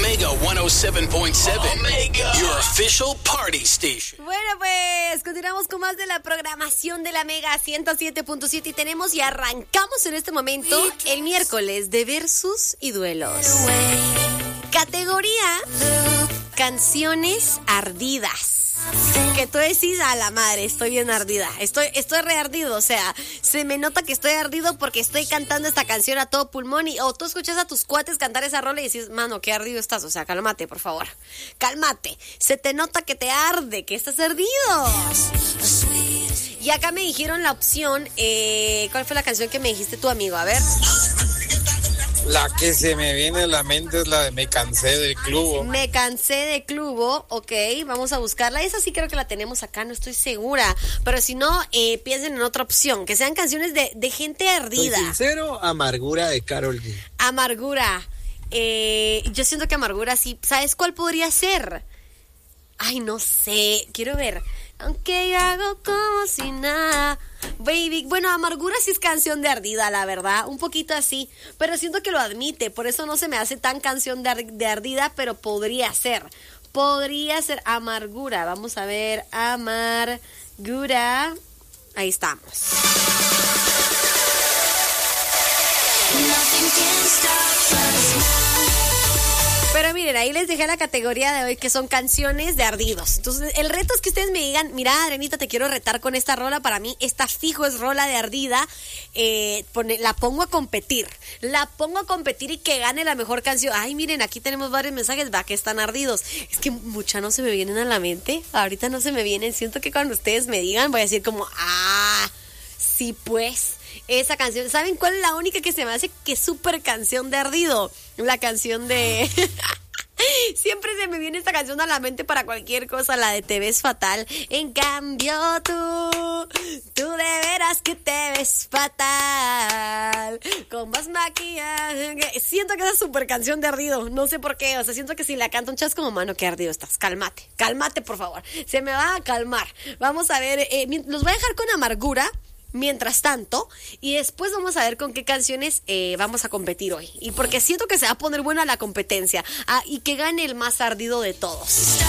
Omega 107.7. Omega, your official party station. Bueno, pues continuamos con más de la programación de la Mega 107.7 y tenemos y arrancamos en este momento el miércoles de Versus y Duelos. Categoría canciones ardidas. Que tú decís, a la madre, estoy bien ardida, estoy re ardido, o sea, se me nota que estoy ardido porque estoy cantando esta canción a todo pulmón o tú escuchas a tus cuates cantar esa rola y decís, mano, qué ardido estás, o sea, cálmate, por favor, cálmate, se te nota que te arde, que estás ardido. Y acá me dijeron la opción, ¿cuál fue la canción que me dijiste tu amigo? A ver. La que se me viene a la mente es la de Me cansé del clubo. Me cansé de clubo, ok, vamos a buscarla. Esa sí creo que la tenemos acá, no estoy segura. Pero si no, piensen en otra opción, que sean canciones de gente ardida. Soy sincero, Amargura de Karol G. Amargura. Yo siento que Amargura sí. ¿Sabes cuál podría ser? Ay, no sé, quiero ver. Aunque yo hago como si nada. Baby, bueno, Amargura sí es canción de ardida, la verdad, un poquito así, pero siento que lo admite, por eso no se me hace tan canción de ardida, pero podría ser Amargura. Vamos a ver, Amargura, ahí estamos. Pero miren, ahí les dejé la categoría de hoy que son canciones de ardidos. Entonces, el reto es que ustedes me digan, mira, Adrenita, te quiero retar con esta rola. Para mí, esta fijo es rola de ardida. La pongo a competir. Y que gane la mejor canción. Ay, miren, aquí tenemos varios mensajes, va, que están ardidos. Es que muchas no se me vienen a la mente. Ahorita no se me vienen. Siento que cuando ustedes me digan, voy a decir como, sí, pues. Esa canción, ¿saben cuál es la única que se me hace que es súper canción de ardido? La canción de... Siempre se me viene esta canción a la mente para cualquier cosa, la de Te ves fatal. En cambio tú de veras que te ves fatal. Con más maquillaje. Siento que esa es súper canción de ardido, no sé por qué, o sea, siento que si la canta un chas como, mano, qué ardido estás, cálmate por favor, se me va a calmar. Vamos a ver, los voy a dejar con Amargura mientras tanto, y después vamos a ver con qué canciones vamos a competir hoy. Y porque siento que se va a poner buena la competencia. Y que gane el más ardido de todos.